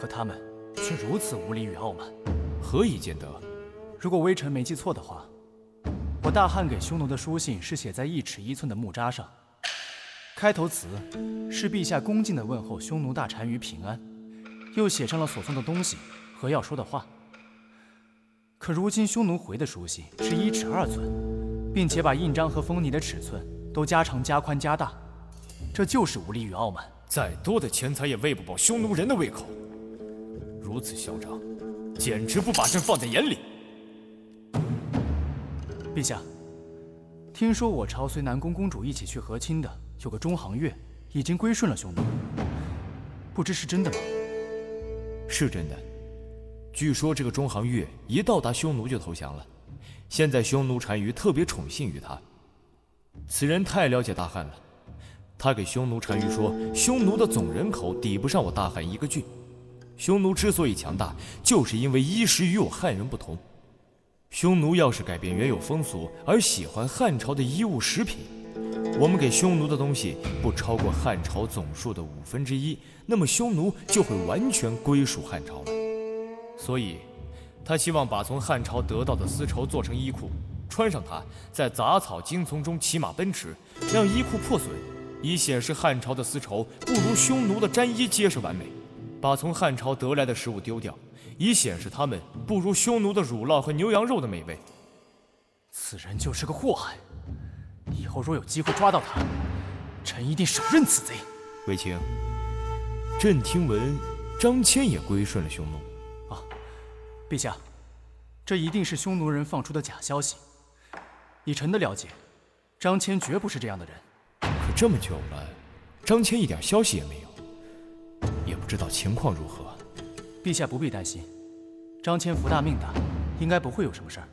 可他们却如此无礼与傲慢。 何以见得？ 如果微臣没记错的话，我大汉给匈奴的书信是写在1尺1寸的木札上，开头词是陛下恭敬地问候匈奴大单于平安，又写上了所送的东西和要说的话。可如今匈奴回的书信是1尺2寸，并且把印章和封泥的尺寸都加长、加宽、加大，这就是无礼与傲慢。 再多的钱财也喂不饱匈奴人的胃口，如此嚣张，简直不把朕放在眼里。 陛下，听说我朝随南宫公主一起去和亲的有个中行月，已经归顺了匈奴，不知是真的吗？ 是真的。据说这个中行月一到达匈奴就投降了，现在匈奴单于特别宠信于他。此人太了解大汉了，他给匈奴单于说，匈奴的总人口抵不上我大汉一个郡。匈奴之所以强大，就是因为衣食与我汉人不同。匈奴要是改变原有风俗，而喜欢汉朝的衣物食品，我们给匈奴的东西不超过汉朝总数的1/5，那么匈奴就会完全归属汉朝了。所以，他希望把从汉朝得到的丝绸做成衣裤，穿上它，在杂草荆丛中骑马奔驰，让衣裤破损，以显示汉朝的丝绸不如匈奴的毡衣结实完美；把从汉朝得来的食物丢掉，以显示他们不如匈奴的乳酪和牛羊肉的美味。 此人就是个祸害，以后若有机会抓到他，臣一定手刃此贼。 卫青，朕听闻张骞也归顺了匈奴。 陛下，这一定是匈奴人放出的假消息。以臣的了解，张骞绝不是这样的人。 可这么久了，张骞一点消息也没有，也不知道情况如何。 陛下不必担心，张骞福大命大，应该不会有什么事儿。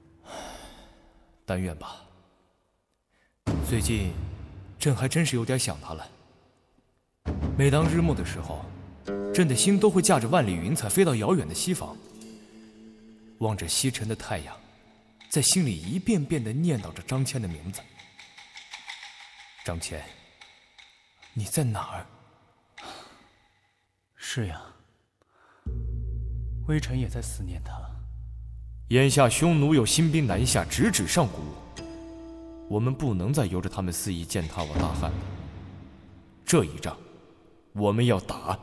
但愿吧。最近，朕还真是有点想他了。每当日暮的时候，朕的心都会驾着万里云彩飞到遥远的西方，望着西沉的太阳，在心里一遍遍地念叨着张骞的名字。张骞，你在哪儿？ 是呀，微臣也在思念他。 眼下匈奴有新兵南下，直指上古，我们不能再由着他们肆意践踏我大汉了。这一仗，我们要打。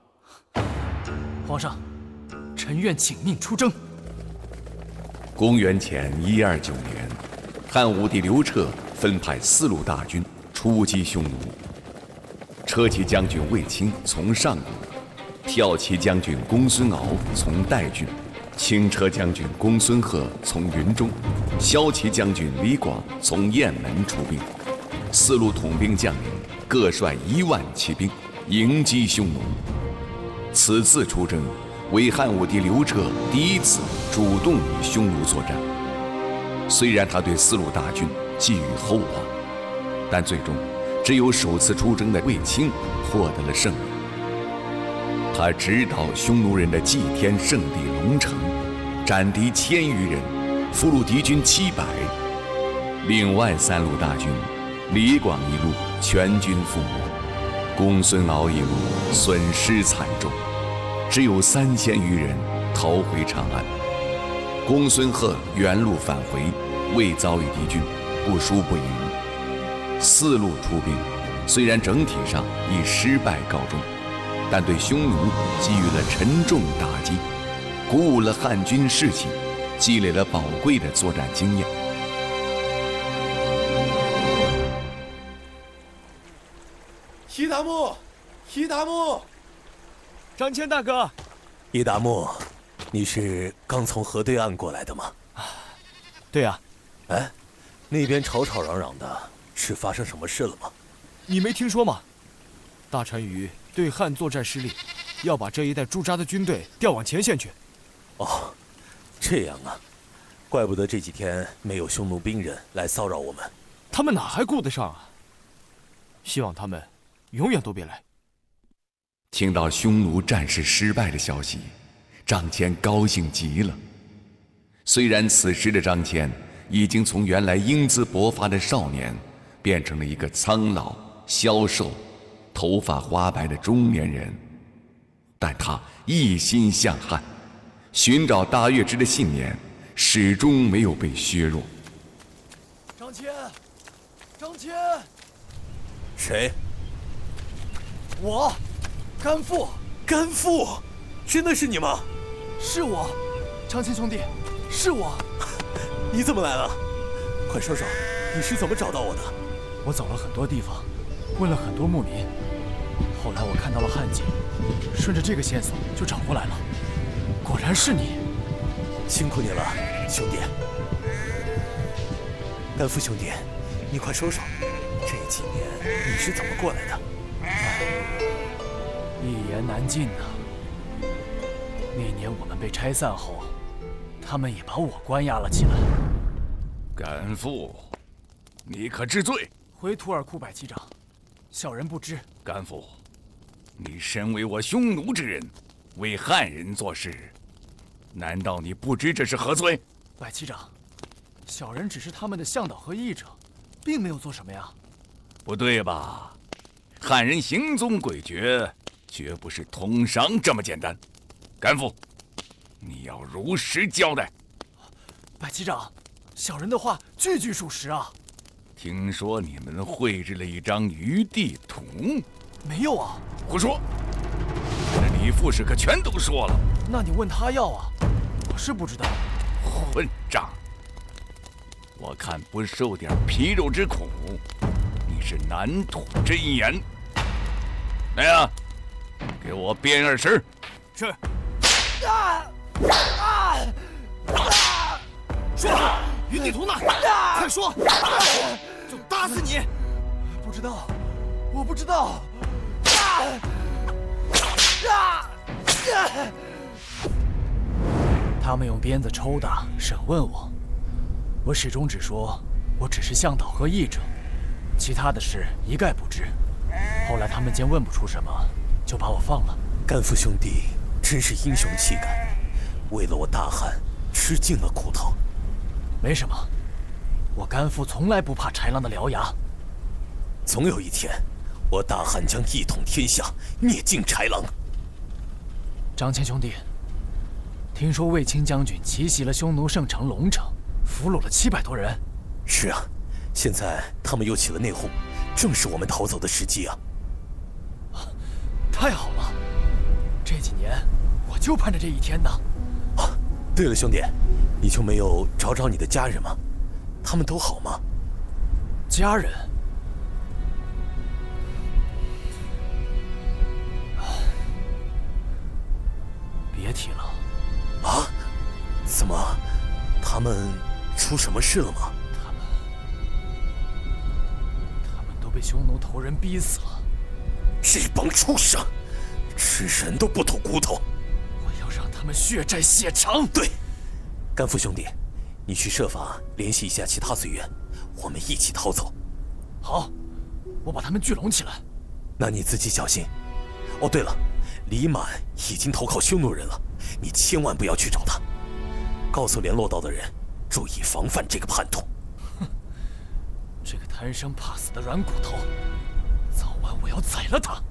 皇上，臣愿请命出征。 公元前129年，汉武帝刘彻分派4路大军出击匈奴。车骑将军卫青从上谷，骠骑将军公孙敖从代郡，轻车将军公孙贺从云中，骁骑将军李广从雁门出兵。4路统兵将领各率1万骑兵迎击匈奴。此次出征为汉武帝刘彻第一次主动与匈奴作战。虽然他对4路大军寄予厚望，但最终只有首次出征的卫青获得了胜利。他直捣匈奴人的祭天圣地龙城，斩敌1000余人，俘虏敌军700。另外3路大军，李广一路全军覆没，公孙敖一路损失惨重，只有3000余人逃回长安。公孙贺原路返回，未遭遇敌军，不输不赢。4路出兵，虽然整体上以失败告终，但对匈奴给予了沉重打击，鼓舞了汉军士气，积累了宝贵的作战经验。 伊达木，伊达木， 张骞大哥， 伊达木，你是刚从河对岸过来的吗？ 对呀。 哎，那边吵吵嚷嚷的，是发生什么事了吗？ 你没听说吗？大单于对汉作战失利，要把这一带驻扎的军队调往前线去。 哦，这样啊，怪不得这几天没有匈奴兵人来骚扰我们。 他们哪还顾得上啊？希望他们永远都别来。 听到匈奴战事失败的消息，张骞高兴极了。虽然此时的张骞已经从原来英姿勃发的少年，变成了一个苍老消瘦、头发花白的中年人， 但他一心向汉，寻找大月之的信念始终没有被削弱。 张骞，张骞， 谁？ 我，甘父。 甘父，真的是你吗？ 是我，张骞兄弟，是我。 你怎么来了？快说说，你是怎么找到我的？ 我走了很多地方，问了很多牧民，后来我看到了汉景，顺着这个线索就找过来了。果然是你， 辛苦你了，兄弟。甘父兄弟，你快说说，这几年你是怎么过来的？ 一言难尽呐。那年我们被拆散后，他们也把我关押了起来。 甘父，你可知罪？ 回图尔库百骑长，小人不知。 甘父，你身为我匈奴之人，为汉人做事，难道你不知这是何罪？ 百骑长，小人只是他们的向导和译者，并没有做什么呀。 不对吧？汉人行踪诡谲，绝不是通商这么简单。甘父，你要如实交代。 百骑长，小人的话句句属实啊。 听说你们绘制了一张余地图？ 没有啊。 胡说！这李副使可全都说了。 那你问他要啊，我是不知道。 混账！我看不受点皮肉之苦，你是难吐真言。来呀，给我编2时。 是。 说，余地图呢？快说，就打死你！不知道，我不知道。他们用鞭子抽打、审问我，我始终只说我只是向导和译者，其他的事一概不知。后来他们见问不出什么，就把我放了。 甘父兄弟真是英雄气概，为了我大汉吃尽了苦头。 没什么，我甘父从来不怕豺狼的獠牙。 总有一天，我大汉将一统天下，灭尽豺狼。 张骞兄弟，听说卫青将军奇袭了匈奴圣城龙城，俘虏了700多人。 是啊，现在他们又起了内讧，正是我们逃走的时机啊！ 太好了，这几年我就盼着这一天呢。 啊，对了，兄弟，你就没有找找你的家人吗？他们都好吗？ 家人？别提了。 啊？怎么？他们出什么事了吗？ 他们都被匈奴头人逼死了。 这帮畜生，吃人都不吐骨头！ 我要让他们血债血偿。 对，甘父兄弟，你去设法联系一下其他随员，我们一起逃走。 好，我把他们聚拢起来。 那你自己小心。哦，对了，李满已经投靠匈奴人了，你千万不要去找他。告诉联络到的人，注意防范这个叛徒。 哼，这个贪生怕死的软骨头，早晚我要宰了他。